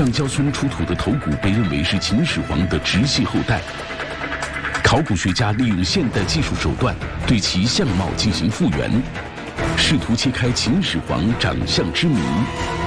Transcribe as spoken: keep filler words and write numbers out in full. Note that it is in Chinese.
上焦村出土的头骨被认为是秦始皇的直系后代。考古学家利用现代技术手段对其相貌进行复原，试图揭开秦始皇长相之谜。